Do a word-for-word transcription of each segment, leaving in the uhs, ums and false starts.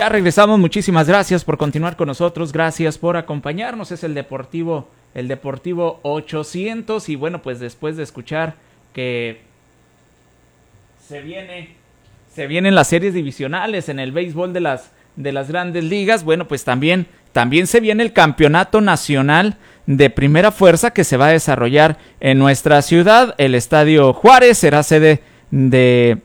Ya regresamos, muchísimas gracias por continuar con nosotros, gracias por acompañarnos, es el Deportivo, el Deportivo ochocientos y bueno, pues después de escuchar que se viene, se vienen las series divisionales en el béisbol de las, de las grandes ligas, bueno, pues también, también se viene el campeonato nacional de primera fuerza que se va a desarrollar en nuestra ciudad, el Estadio Juárez será sede de,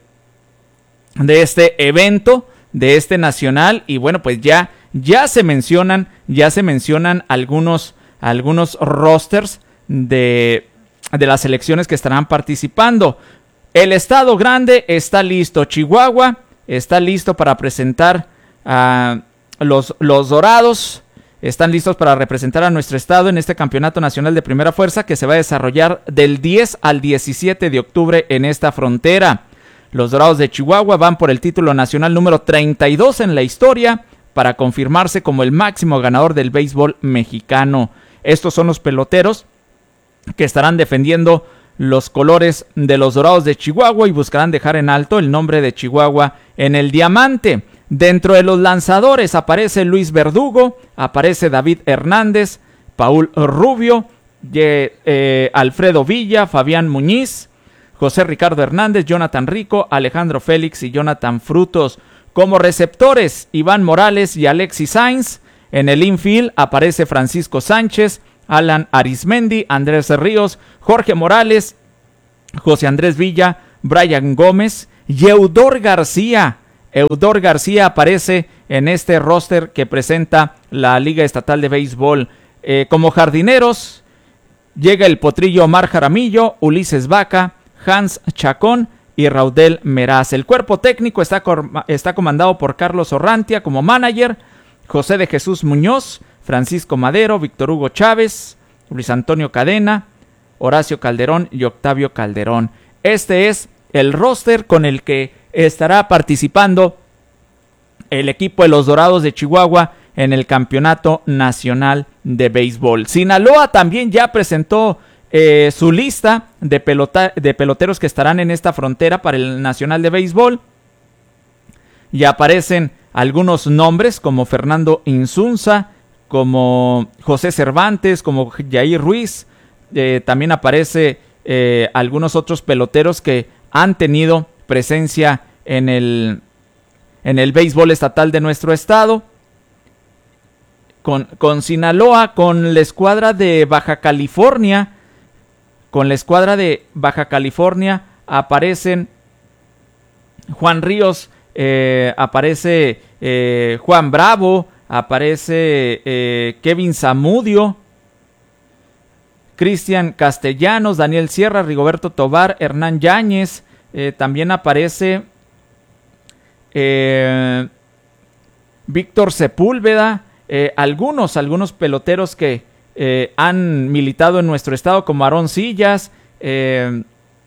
de este evento, de este nacional, y bueno, pues ya, ya se mencionan, ya se mencionan algunos, algunos rosters de, de las selecciones que estarán participando. El Estado Grande está listo, Chihuahua está listo para presentar a los, los Dorados, están listos para representar a nuestro estado en este campeonato nacional de primera fuerza que se va a desarrollar del diez al diecisiete de octubre en esta frontera. Los Dorados de Chihuahua van por el título nacional número treinta y dos en la historia para confirmarse como el máximo ganador del béisbol mexicano. Estos son los peloteros que estarán defendiendo los colores de los Dorados de Chihuahua y buscarán dejar en alto el nombre de Chihuahua en el diamante. Dentro de los lanzadores aparece Luis Verdugo, aparece David Hernández, Paul Rubio, eh, eh, Alfredo Villa, Fabián Muñiz, José Ricardo Hernández, Jonathan Rico, Alejandro Félix y Jonathan Frutos. Como receptores, Iván Morales y Alexis Sainz. En el infield aparece Francisco Sánchez, Alan Arismendi, Andrés Ríos, Jorge Morales, José Andrés Villa, Brian Gómez y Eudor García. Eudor García aparece en este roster que presenta la Liga Estatal de Béisbol. Eh, como jardineros, llega el potrillo Omar Jaramillo, Ulises Vaca, Hans Chacón y Raudel Meraz. El cuerpo técnico está, está comandado por Carlos Orrantia como manager, José de Jesús Muñoz, Francisco Madero, Víctor Hugo Chávez, Luis Antonio Cadena, Horacio Calderón y Octavio Calderón. Este es el roster con el que estará participando el equipo de los Dorados de Chihuahua en el Campeonato Nacional de Béisbol. Sinaloa también ya presentó Eh, su lista de, pelota, de peloteros que estarán en esta frontera para el Nacional de Béisbol. Y aparecen algunos nombres como Fernando Insunza, como José Cervantes, como Jair Ruiz. Eh, también aparece eh, algunos otros peloteros que han tenido presencia en el, en el béisbol estatal de nuestro estado. Con, con Sinaloa, con la escuadra de Baja California, Con la escuadra de Baja California aparecen Juan Ríos, eh, aparece eh, Juan Bravo, aparece eh, Kevin Zamudio, Cristian Castellanos, Daniel Sierra, Rigoberto Tobar, Hernán Yáñez, eh, también aparece eh, Víctor Sepúlveda, eh, algunos, algunos peloteros que Eh, han militado en nuestro estado como Aarón Sillas, eh,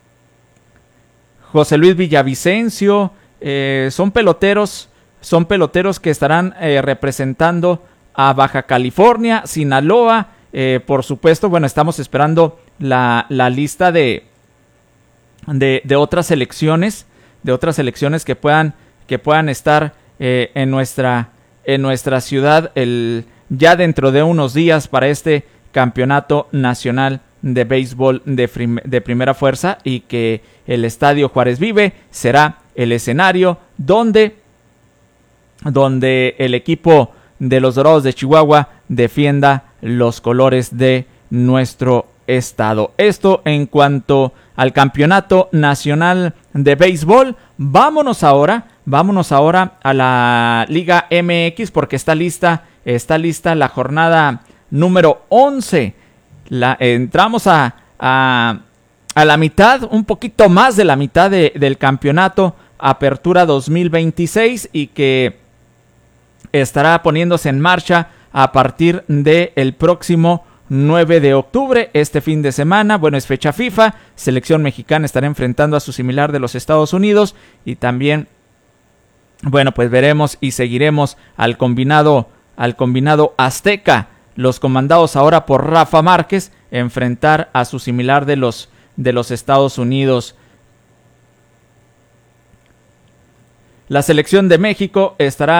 José Luis Villavicencio, eh, son peloteros, son peloteros que estarán eh, representando a Baja California, Sinaloa, eh, por supuesto, bueno, estamos esperando la, la lista de, de, de otras selecciones, de otras selecciones que puedan, que puedan estar eh, en nuestra, en nuestra ciudad, el ya dentro de unos días para este campeonato nacional de béisbol de, de primera fuerza y que el Estadio Juárez Vive será el escenario donde, donde el equipo de los Dorados de Chihuahua defienda los colores de nuestro estado. Esto en cuanto al campeonato nacional de béisbol. Vámonos ahora, vámonos ahora a la Liga M X porque está lista Está lista la jornada número once. La, entramos a, a, a la mitad, un poquito más de la mitad de, del campeonato Apertura dos mil veintiséis y que estará poniéndose en marcha a partir del próximo nueve de octubre, este fin de semana. Bueno, es fecha FIFA. Selección mexicana estará enfrentando a su similar de los Estados Unidos y también, bueno, pues veremos y seguiremos al combinado al combinado azteca, los comandados ahora por Rafa Márquez, enfrentar a su similar de los, de los Estados Unidos. La selección de México estará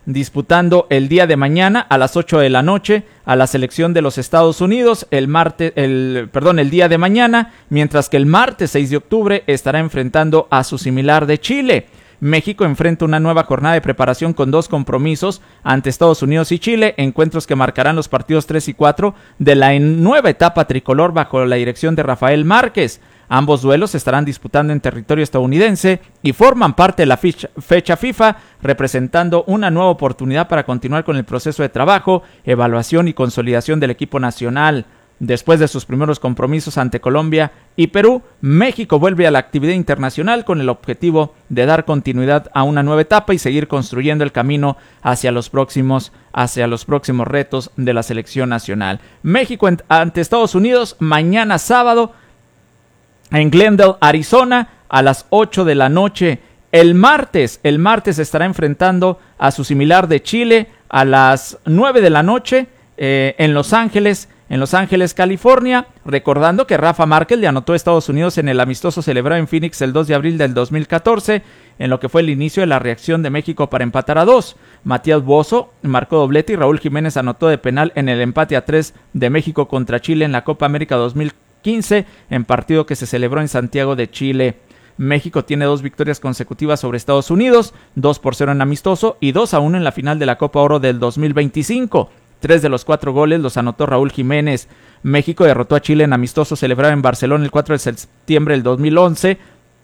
disputando el día de mañana a las ocho de la noche a la selección de los Estados Unidos, el martes, el, perdón, el día de mañana, mientras que el martes seis de octubre estará enfrentando a su similar de Chile. México enfrenta una nueva jornada de preparación con dos compromisos ante Estados Unidos y Chile, encuentros que marcarán los partidos tres y cuatro de la nueva etapa tricolor bajo la dirección de Rafael Márquez. Ambos duelos se estarán disputando en territorio estadounidense y forman parte de la fecha FIFA, representando una nueva oportunidad para continuar con el proceso de trabajo, evaluación y consolidación del equipo nacional. Después de sus primeros compromisos ante Colombia y Perú, México vuelve a la actividad internacional con el objetivo de dar continuidad a una nueva etapa y seguir construyendo el camino hacia los próximos, hacia los próximos retos de la selección nacional. México ante Estados Unidos mañana sábado en Glendale, Arizona, a las ocho de la noche. El martes, el martes estará enfrentando a su similar de Chile a las nueve de la noche eh, en Los Ángeles, en Los Ángeles, California. Recordando que Rafa Márquez le anotó a Estados Unidos en el amistoso celebrado en Phoenix el dos de abril del dos mil catorce, en lo que fue el inicio de la reacción de México para empatar a dos. Matías Bozo marcó doblete y Raúl Jiménez anotó de penal en el empate a tres de México contra Chile en la Copa América dos mil quince, en partido que se celebró en Santiago de Chile. México tiene dos victorias consecutivas sobre Estados Unidos, dos por cero en amistoso y dos a uno en la final de la Copa Oro del dos mil veinticinco. Tres de los cuatro goles los anotó Raúl Jiménez. México derrotó a Chile en amistoso celebrado en Barcelona el cuatro de septiembre del dos mil once.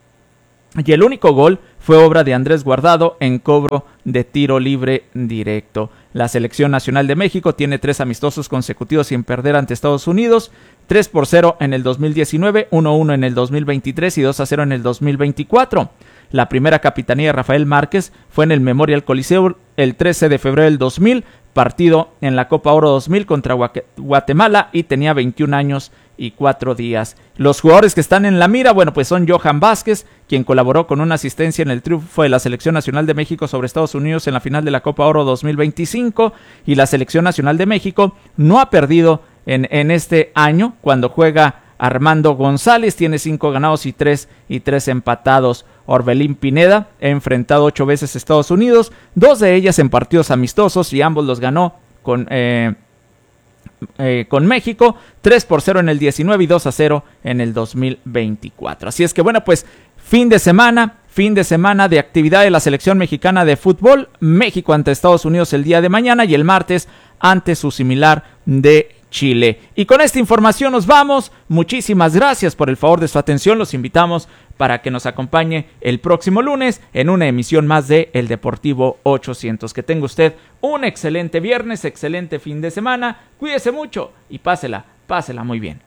Y el único gol fue obra de Andrés Guardado en cobro de tiro libre directo. La selección nacional de México tiene tres amistosos consecutivos sin perder ante Estados Unidos, tres por cero en el dos mil diecinueve, uno a uno en el dos mil veintitrés y dos a cero en el dos mil veinticuatro. La primera capitanía de Rafael Márquez fue en el Memorial Coliseo el trece de febrero del dos mil, partido en la Copa Oro dos mil contra Guatemala, y tenía veintiún años y cuatro días. Los jugadores que están en la mira, bueno, pues son Johan Vázquez, quien colaboró con una asistencia en el triunfo de la Selección Nacional de México sobre Estados Unidos en la final de la Copa Oro dos mil veinticinco, y la Selección Nacional de México no ha perdido en, en este año cuando juega Armando González, tiene cinco ganados y tres y tres empatados. Orbelín Pineda ha enfrentado ocho veces a Estados Unidos, dos de ellas en partidos amistosos y ambos los ganó con, eh, eh, con México, tres por cero en el diecinueve y dos a cero en el dos mil veinticuatro. Así es que bueno, pues fin de semana, fin de semana de actividad de la selección mexicana de fútbol. México ante Estados Unidos el día de mañana y el martes ante su similar de Chile. Y con esta información nos vamos. Muchísimas gracias por el favor de su atención. Los invitamos para que nos acompañe el próximo lunes en una emisión más de El Deportivo ochocientos. Que tenga usted un excelente viernes, excelente fin de semana. Cuídese mucho y pásela, pásela muy bien.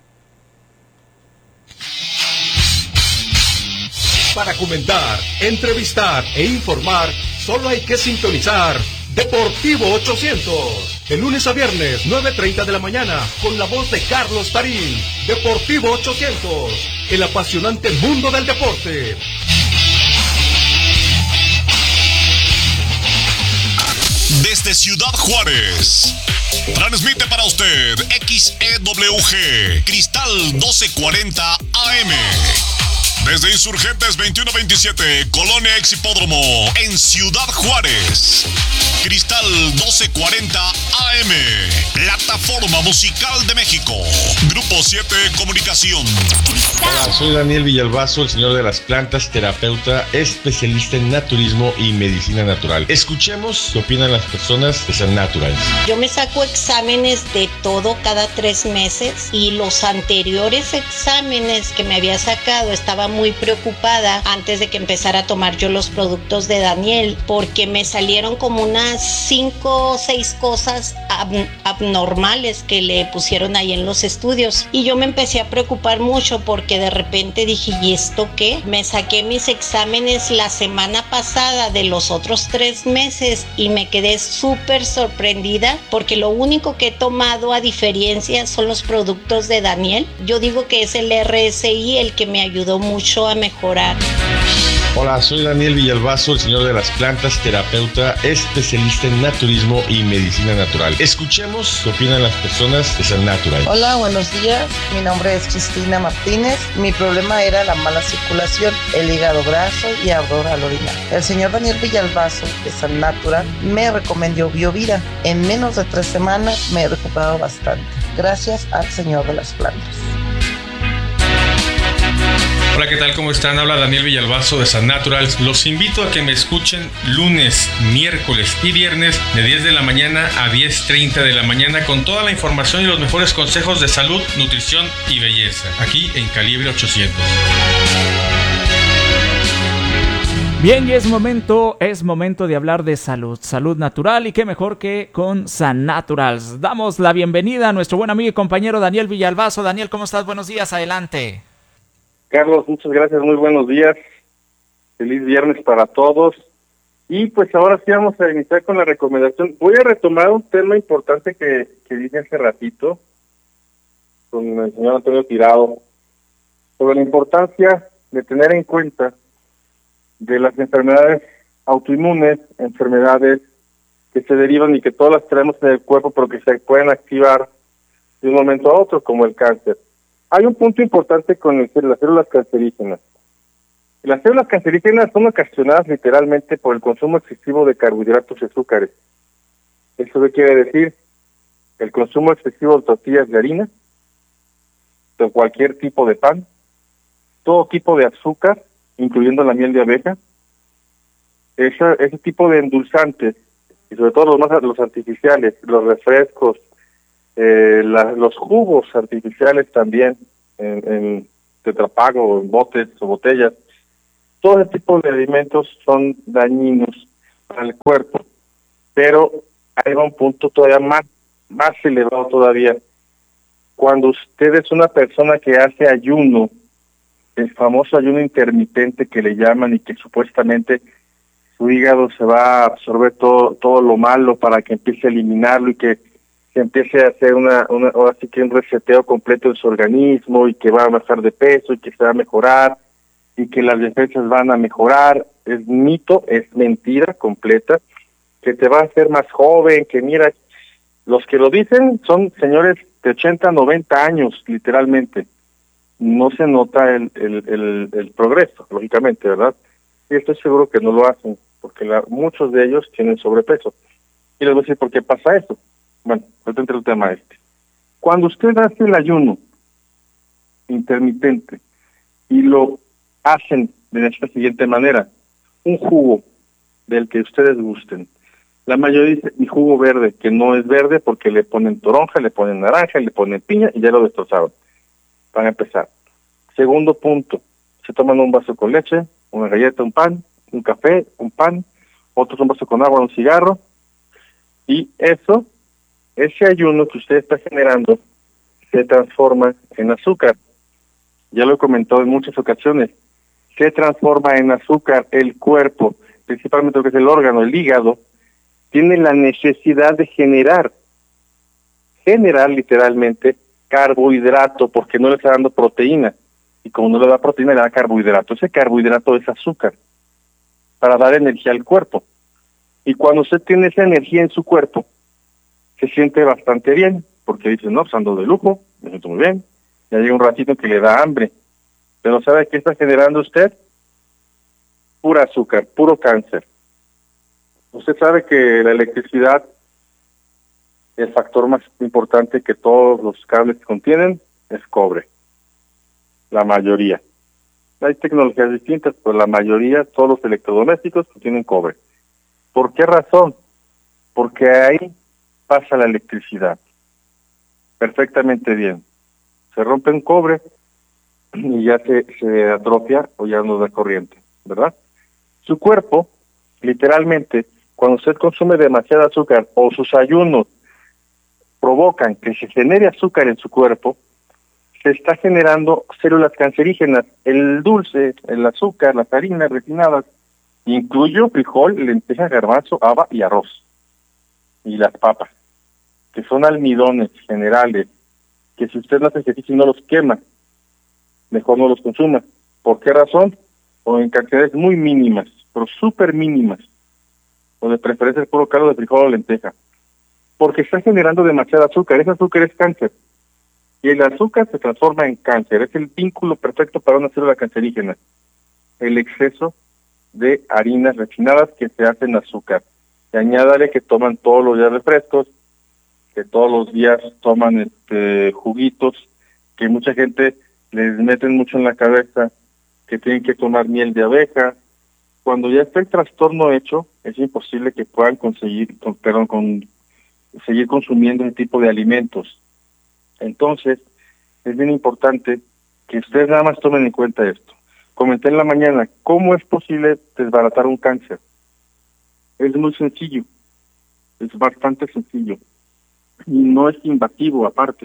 Para comentar, entrevistar e informar, solo hay que sintonizar Deportivo ochocientos. De lunes a viernes, nueve treinta de la mañana, con la voz de Carlos Tarín. Deportivo ochocientos, el apasionante mundo del deporte. Desde Ciudad Juárez, transmite para usted X E W G, Cristal doce cuarenta A M. Desde Insurgentes veintiuno veintisiete, Colonia Ex Hipódromo, en Ciudad Juárez. Cristal doce cuarenta A M, plataforma musical de México. Grupo siete Comunicación. Hola, soy Daniel Villalbazo, el señor de las plantas, terapeuta, especialista en naturismo y medicina natural. Escuchemos qué opinan las personas de San Natural. Yo me saco exámenes de todo cada tres meses y los anteriores exámenes que me había sacado estaba muy preocupada antes de que empezara a tomar yo los productos de Daniel, porque me salieron como unas cinco o seis cosas ab- abnormales que le pusieron ahí en los estudios, y yo me empecé a preocupar mucho porque de repente dije, ¿y esto qué? Me saqué mis exámenes la semana pasada de los otros tres meses y me quedé súper sorprendida porque lo único que he tomado a diferencia son los productos de Daniel. Yo digo que es el R S I el que me ayudó mucho a mejorar. Hola, soy Daniel Villalbazo, el señor de las plantas, terapeuta, especialista en naturismo y medicina natural. Escuchemos qué opinan las personas de San Natural. Hola, buenos días. Mi nombre es Cristina Martínez. Mi problema era la mala circulación, el hígado graso y ardor al orinar. El señor Daniel Villalbazo de San Natural me recomendó Biovida. En menos de tres semanas me he recuperado bastante. Gracias al señor de las plantas. Hola, ¿qué tal? ¿Cómo están? Habla Daniel Villalbazo de San Natural. Los invito a que me escuchen lunes, miércoles y viernes de diez de la mañana a diez treinta de la mañana con toda la información y los mejores consejos de salud, nutrición y belleza. Aquí en Calibre ochocientos. Bien, y es momento, es momento de hablar de salud, salud natural, y qué mejor que con San Naturals. Damos la bienvenida a nuestro buen amigo y compañero Daniel Villalbazo. Daniel, ¿cómo estás? Buenos días, adelante. Carlos, muchas gracias, muy buenos días, feliz viernes para todos, y pues ahora sí vamos a iniciar con la recomendación. Voy a retomar un tema importante que, que dije hace ratito con el señor Antonio Tirado, sobre la importancia de tener en cuenta de las enfermedades autoinmunes, enfermedades que se derivan y que todas las tenemos en el cuerpo, pero que se pueden activar de un momento a otro, como el cáncer. Hay un punto importante con el, las células cancerígenas. Las células cancerígenas son ocasionadas literalmente por el consumo excesivo de carbohidratos y azúcares. ¿Eso qué quiere decir? El consumo excesivo de tortillas de harina, de cualquier tipo de pan, todo tipo de azúcar, incluyendo la miel de abeja, ese, ese tipo de endulzantes, y sobre todo los más los artificiales, los refrescos, Eh, la, los jugos artificiales también, en, en tetrapago, en botes o botellas, todo ese tipo de alimentos son dañinos para el cuerpo, pero hay un punto todavía más, más elevado todavía. Cuando usted es una persona que hace ayuno, el famoso ayuno intermitente que le llaman, y que supuestamente su hígado se va a absorber todo, todo lo malo para que empiece a eliminarlo y que que empiece a hacer una, una, ahora sí que un reseteo completo en su organismo, y que va a bajar de peso y que se va a mejorar y que las defensas van a mejorar. Es mito, es mentira completa, que te va a hacer más joven, que mira, los que lo dicen son señores de ochenta, noventa años, literalmente. No se nota el, el, el, el progreso, lógicamente, ¿verdad? Y estoy seguro que no lo hacen, porque la, muchos de ellos tienen sobrepeso. Y les voy a decir por qué pasa eso. Bueno, pues entre el tema este. Cuando usted hace el ayuno intermitente y lo hacen de esta siguiente manera: un jugo del que ustedes gusten. La mayoría dice mi jugo verde, que no es verde porque le ponen toronja, le ponen naranja, le ponen piña y ya lo destrozaron. Para empezar. Segundo punto, se toman un vaso con leche, una galleta, un pan, un café, un pan, otros un vaso con agua, un cigarro, y eso, ese ayuno que usted está generando se transforma en azúcar. Ya lo he comentado en muchas ocasiones. Se transforma en azúcar el cuerpo, principalmente lo que es el órgano, el hígado, tiene la necesidad de generar, generar literalmente carbohidrato, porque no le está dando proteína. Y como no le da proteína, le da carbohidrato. Ese carbohidrato es azúcar, para dar energía al cuerpo. Y cuando usted tiene esa energía en su cuerpo, se siente bastante bien, porque dice, no, pues ando de lujo, me siento muy bien, ya llega un ratito que le da hambre. Pero ¿sabe qué está generando usted? Pura azúcar, puro cáncer. Usted sabe que la electricidad, el factor más importante que todos los cables contienen, es cobre. La mayoría. Hay tecnologías distintas, pero la mayoría, todos los electrodomésticos contienen cobre. ¿Por qué razón? Porque ahí pasa la electricidad perfectamente bien. Se rompe un cobre y ya se, se atrofia o ya no da corriente, ¿verdad? Su cuerpo, literalmente, cuando usted consume demasiado azúcar o sus ayunos provocan que se genere azúcar en su cuerpo, se está generando células cancerígenas. El dulce, el azúcar, las harinas refinadas, incluyo frijol, lenteja, garbanzo, haba y arroz. Y las papas, que son almidones generales, que si usted no hace ejercicio y no los quema, mejor no los consuma. ¿Por qué razón? o en cantidades muy mínimas, pero súper mínimas, o de preferencia el puro caldo de frijol o lenteja, porque está generando demasiado azúcar. Ese azúcar es cáncer, y el azúcar se transforma en cáncer. Es el vínculo perfecto para una célula cancerígena, el exceso de harinas refinadas que se hacen azúcar. Y añádale que toman todos los días refrescos, que todos los días toman este juguitos, que mucha gente les meten mucho en la cabeza que tienen que tomar miel de abeja. Cuando ya está el trastorno hecho, es imposible que puedan conseguir, con, perdón, con, seguir consumiendo ese tipo de alimentos. Entonces, es bien importante que ustedes nada más tomen en cuenta esto. Comenté en la mañana, ¿cómo es posible desbaratar un cáncer? Es muy sencillo, es bastante sencillo. Y no es invasivo aparte,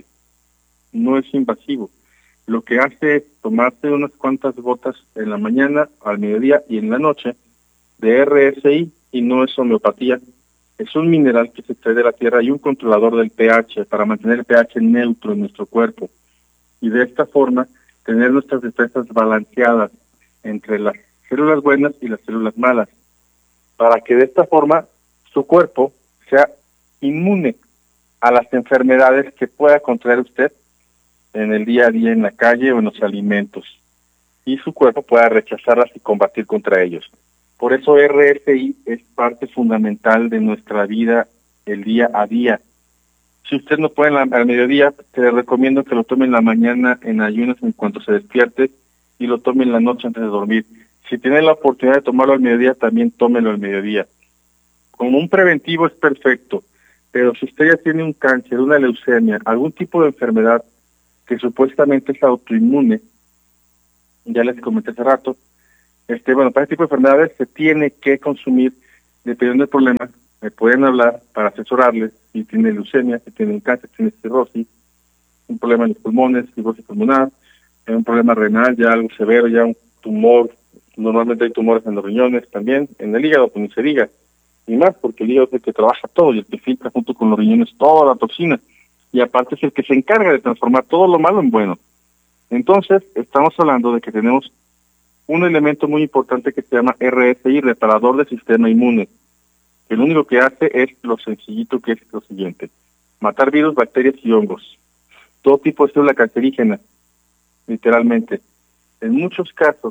no es invasivo. Lo que hace es tomarse unas cuantas gotas en la mañana, al mediodía y en la noche de R S I, y no es homeopatía. Es un mineral que se extrae de la tierra y un controlador del pH para mantener el pH neutro en nuestro cuerpo. Y de esta forma tener nuestras defensas balanceadas entre las células buenas y las células malas, para que de esta forma su cuerpo sea inmune a las enfermedades que pueda contraer usted en el día a día, en la calle o en los alimentos, y su cuerpo pueda rechazarlas y combatir contra ellos. Por eso R S I es parte fundamental de nuestra vida el día a día. Si usted no puede al mediodía, te recomiendo que lo tome en la mañana en ayunas en cuanto se despierte, y lo tome en la noche antes de dormir. Si tiene la oportunidad de tomarlo al mediodía, también tómelo al mediodía. Como un preventivo es perfecto, pero si usted ya tiene un cáncer, una leucemia, algún tipo de enfermedad que supuestamente es autoinmune, ya les comenté hace rato, este, bueno, para este tipo de enfermedades se tiene que consumir, dependiendo del problema, me pueden hablar para asesorarles si tiene leucemia, si tiene un cáncer, si tiene cirrosis, un problema en los pulmones, cirrosis pulmonar, un problema renal, ya algo severo, ya un tumor, normalmente hay tumores en los riñones también, en el hígado, pues ni se diga, y más porque el hígado es el que trabaja todo y el que filtra junto con los riñones toda la toxina, y aparte es el que se encarga de transformar todo lo malo en bueno. Entonces, estamos hablando de que tenemos un elemento muy importante que se llama R S I, reparador del sistema inmune, que lo único que hace es lo sencillito que es lo siguiente: matar virus, bacterias y hongos, todo tipo de célula cancerígena, literalmente. En muchos casos,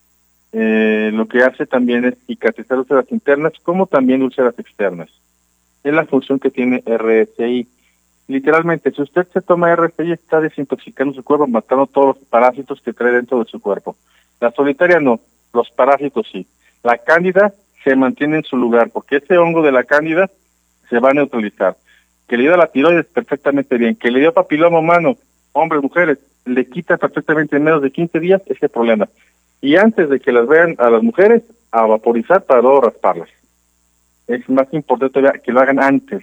eh, lo que hace también es cicatrizar úlceras internas, como también úlceras externas. Es la función que tiene R S I. Literalmente, si usted se toma R S I, está desintoxicando su cuerpo, matando todos los parásitos que trae dentro de su cuerpo. La solitaria no, los parásitos sí. La cándida se mantiene en su lugar, porque ese hongo de la cándida se va a neutralizar. Que le dio la tiroides, perfectamente bien. Que le dio papiloma humano, hombres, mujeres, le quita perfectamente en menos de quince días ese problema. Y antes de que las vean a las mujeres, a vaporizar para luego rasparlas. Es más importante que lo hagan antes.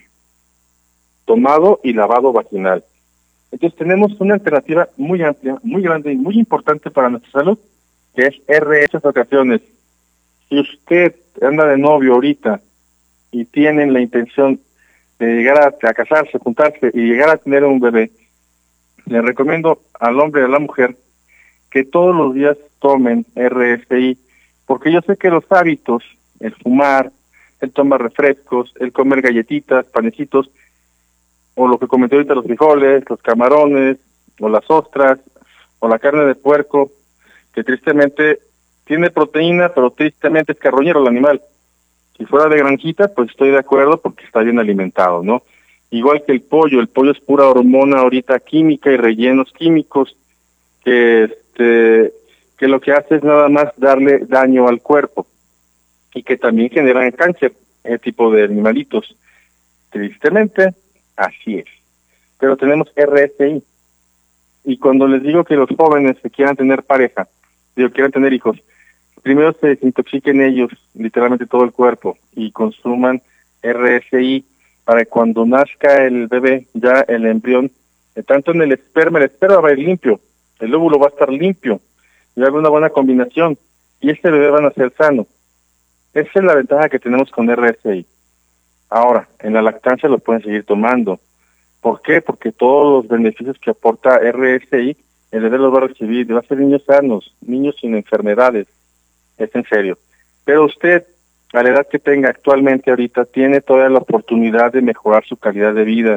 Tomado y lavado vaginal. Entonces tenemos una alternativa muy amplia, muy grande y muy importante para nuestra salud, que es R S I. Muchas ocasiones, si usted anda de novio ahorita y tienen la intención de llegar a, a casarse, juntarse y llegar a tener un bebé, le recomiendo al hombre y a la mujer que todos los días tomen R S I, porque yo sé que los hábitos, el fumar, el tomar refrescos, el comer galletitas, panecitos, o lo que comenté ahorita, los frijoles, los camarones, o las ostras, o la carne de puerco, que tristemente tiene proteína, pero tristemente es carroñero el animal. Si fuera de granjita, pues estoy de acuerdo porque está bien alimentado, ¿no? Igual que el pollo, el pollo es pura hormona ahorita química y rellenos químicos que este que lo que hace es nada más darle daño al cuerpo y que también generan cáncer, ese tipo de animalitos. Tristemente, así es. Pero tenemos R S I. Y cuando les digo que los jóvenes que quieran tener pareja, digo, quieran tener hijos, primero se desintoxiquen ellos, literalmente todo el cuerpo, y consuman R S I para que cuando nazca el bebé, ya el embrión, eh, tanto en el esperma, el esperma va a ir limpio, el óvulo va a estar limpio, y va a haber una buena combinación, y este bebé va a nacer sano. Esa es la ventaja que tenemos con R S I. Ahora, en la lactancia lo pueden seguir tomando. ¿Por qué? Porque todos los beneficios que aporta R S I, el bebé los va a recibir, va a ser niños sanos, niños sin enfermedades. es en serio. Pero usted, a la edad que tenga actualmente ahorita, tiene toda la oportunidad de mejorar su calidad de vida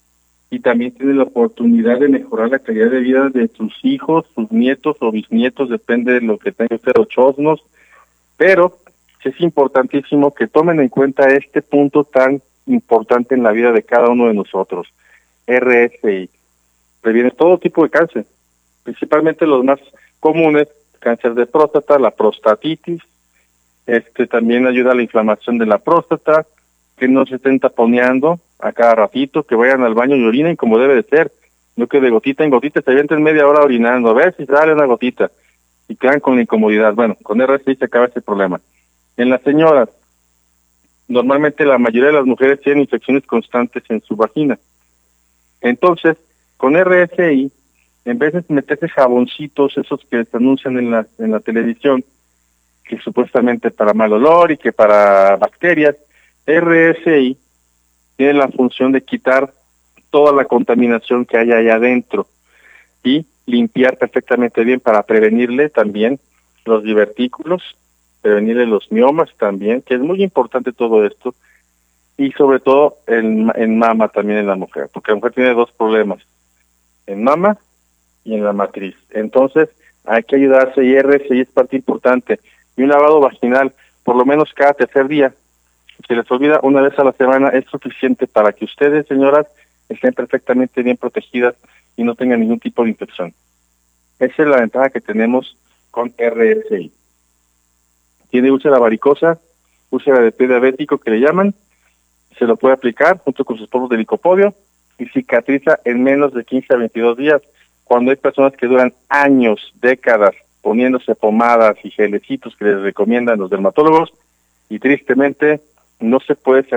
y también tiene la oportunidad de mejorar la calidad de vida de sus hijos, sus nietos o bisnietos, depende de lo que tenga usted, o chosnos, pero es importantísimo que tomen en cuenta este punto tan importante en la vida de cada uno de nosotros. R S I previene todo tipo de cáncer, principalmente los más comunes, cáncer de próstata, la prostatitis, este también ayuda a la inflamación de la próstata, que no se estén taponeando a cada ratito, que vayan al baño y orinen como debe de ser, no que de gotita en gotita se avienten media hora orinando, a ver si sale una gotita, y quedan con la incomodidad. Bueno, con R S I se acaba ese problema. En las señoras, normalmente la mayoría de las mujeres tienen infecciones constantes en su vagina. Entonces, con R S I, en vez de meterse jaboncitos, esos que se anuncian en la, en la televisión, que supuestamente para mal olor y que para bacterias, R S I tiene la función de quitar toda la contaminación que hay allá adentro y limpiar perfectamente bien para prevenirle también los divertículos, prevenirle los miomas también, que es muy importante todo esto, y sobre todo en, en mama también en la mujer, porque la mujer tiene dos problemas, en mama y en la matriz. Entonces hay que ayudarse y R S I es parte importante. Y un lavado vaginal, por lo menos cada tercer día, si les olvida una vez a la semana, es suficiente para que ustedes, señoras, estén perfectamente bien protegidas y no tengan ningún tipo de infección. Esa es la ventaja que tenemos con R S I. Tiene úlcera varicosa, úlcera de pie diabético que le llaman, se lo puede aplicar junto con sus polvos de licopodio y cicatriza en menos de quince a veintidós días, cuando hay personas que duran años, décadas, poniéndose pomadas y gelecitos que les recomiendan los dermatólogos, y tristemente no se puede